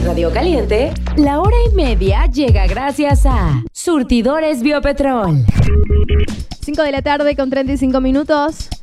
En Radio Caliente, la hora y media llega gracias a Surtidores Biopetrol. 5 de la tarde con 35 minutos.